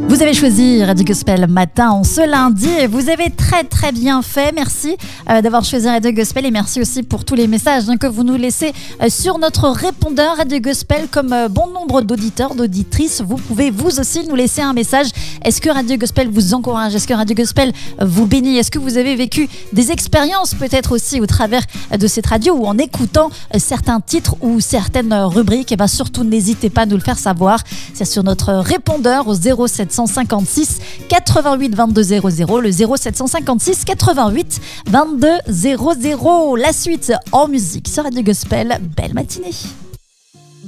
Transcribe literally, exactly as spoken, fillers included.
Vous avez choisi Radio Gospel Matin en ce lundi et vous avez très très bien fait. Merci euh, d'avoir choisi Radio Gospel et merci aussi pour tous les messages hein, que vous nous laissez euh, sur notre répondeur Radio Gospel. Comme euh, bon nombre d'auditeurs, d'auditrices, vous pouvez vous aussi nous laisser un message. Est-ce que Radio Gospel vous encourage? Est-ce que Radio Gospel vous bénit? Est-ce que vous avez vécu des expériences peut-être aussi au travers de cette radio ou en écoutant euh, certains titres ou certaines rubriques? Et bien surtout n'hésitez pas à nous le faire savoir. C'est sur notre répondeur au zéro sept cent cinquante-six quatre-vingt-huit vingt-deux zéro zéro, le zéro sept cent cinquante-six quatre-vingt-huit vingt-deux zéro zéro. La suite en musique sur Radio Gospel. Belle matinée.